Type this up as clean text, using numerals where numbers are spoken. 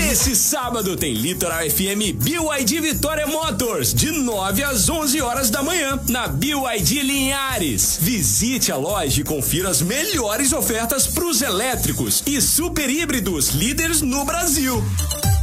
Esse sábado tem Litoral FM BYD Vitória Motors, de 9 às 11 horas da manhã, na BYD Linhares. Visite a loja e confira as melhores ofertas para os elétricos e super híbridos líderes no Brasil.